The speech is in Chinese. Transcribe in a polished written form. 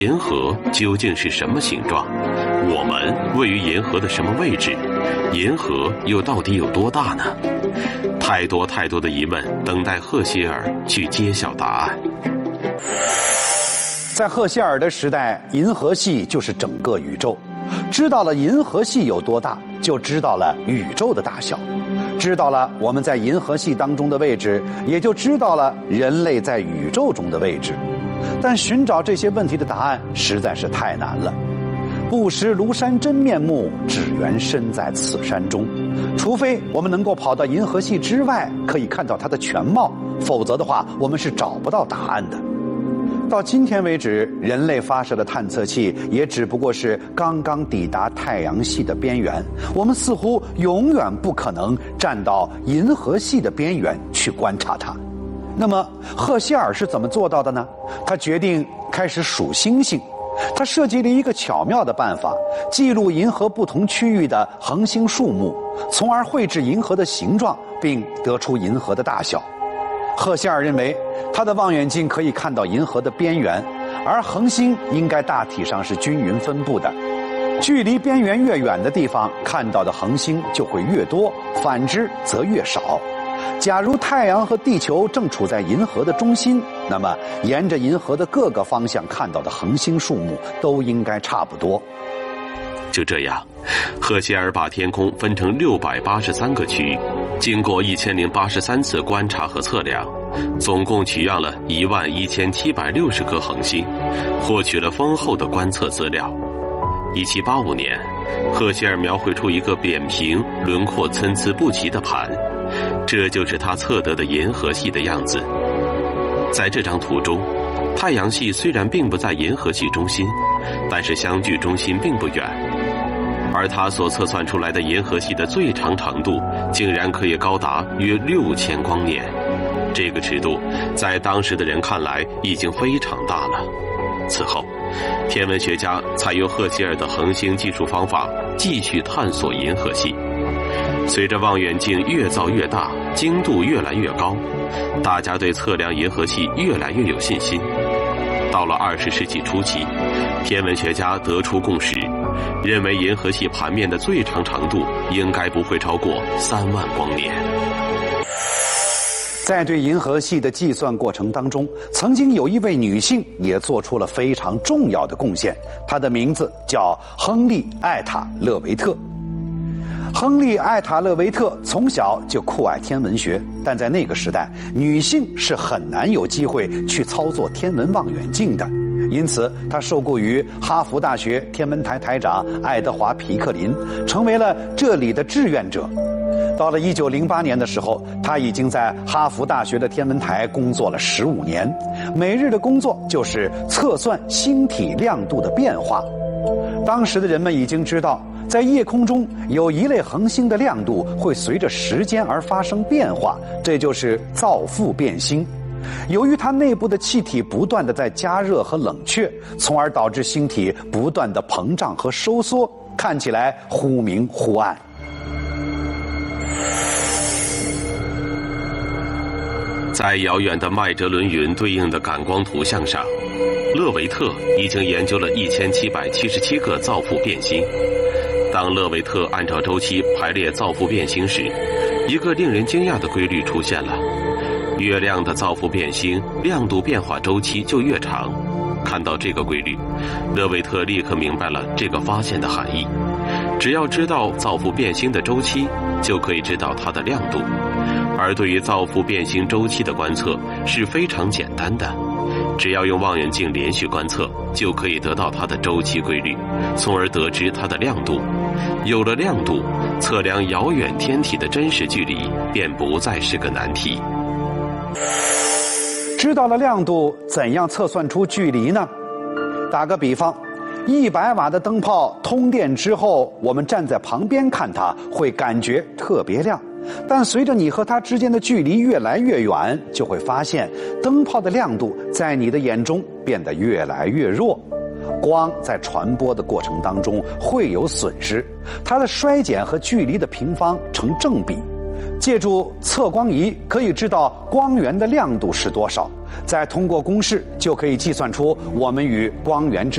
银河究竟是什么形状？我们位于银河的什么位置？银河又到底有多大呢？太多的疑问等待赫歇尔去揭晓答案。 在赫歇尔的时代，银河系就是整个宇宙。知道了银河系有多大，就知道了宇宙的大小。知道了我们在银河系当中的位置，也就知道了人类在宇宙中的位置。但寻找这些问题的答案实在是太难了。不识庐山真面目，只缘身在此山中。除非我们能够跑到银河系之外，可以看到它的全貌，否则的话，我们是找不到答案的。到今天为止，人类发射的探测器也只不过是刚刚抵达太阳系的边缘，我们似乎永远不可能站到银河系的边缘去观察它。那么赫歇尔是怎么做到的呢？他决定开始数星星。他设计了一个巧妙的办法，记录银河不同区域的恒星数目，从而绘制银河的形状，并得出银河的大小。赫歇尔认为，他的望远镜可以看到银河的边缘，而恒星应该大体上是均匀分布的。距离边缘越远的地方，看到的恒星就会越多，反之则越少。假如太阳和地球正处在银河的中心，那么沿着银河的各个方向看到的恒星数目都应该差不多。 就这样，赫歇尔把天空分成683个区域，经过1083次观察和测量，总共取样了11760颗恒星，获取了丰厚的观测资料。1785年，赫歇尔描绘出一个扁平、轮廓参差不齐的盘，这就是他测得的银河系的样子。在这张图中，太阳系虽然并不在银河系中心，但是相距中心并不远，而他所测算出来的银河系的最长长度竟然可以高达约6000光年。这个尺度在当时的人看来已经非常大了。此后，天文学家采用赫歇尔的恒星计数方法继续探索银河系。随着望远镜越造越大，精度越来越高，大家对测量银河系越来越有信心。到了20世纪初期，天文学家得出共识，认为银河系盘面的最长长度应该不会超过3万光年。 在对银河系的计算过程当中，曾经有一位女性也做出了非常重要的贡献，她的名字叫亨利·艾塔勒维特。亨利·艾塔勒维特从小就酷爱天文学，但在那个时代，女性是很难有机会去操作天文望远镜的，因此他受雇于哈佛大学天文台台长爱德华·皮克林，成为了这里的志愿者。到了1908年的时候，他已经在哈佛大学的天文台工作了15年，每日的工作就是测算星体亮度的变化。当时的人们已经知道，在夜空中有一类恒星的亮度会随着时间而发生变化，这就是造父变星。由于它内部的气体不断地在加热和冷却，从而导致星体不断地膨胀和收缩，看起来忽明忽暗。 在遥远的麦哲伦云对应的感光图像上，勒维特已经研究了1777个造父变星。当勒维特按照周期排列造父变星时，一个令人惊讶的规律出现了：越亮的造父变星亮度变化周期就越长。看到这个规律，勒维特立刻明白了这个发现的含义。只要知道造父变星的周期，就可以知道它的亮度。而对于造父变星周期的观测是非常简单的，只要用望远镜连续观测，就可以得到它的周期规律，从而得知它的亮度。有了亮度，测量遥远天体的真实距离便不再是个难题。 知道了亮度，怎样测算出距离呢？打个比方，100瓦的灯泡通电之后，我们站在旁边看它，会感觉特别亮。但随着你和它之间的距离越来越远，就会发现灯泡的亮度在你的眼中变得越来越弱。光在传播的过程当中会有损失，它的衰减和距离的平方成正比。 借助测光仪可以知道光源的亮度是多少，再通过公式就可以计算出我们与光源之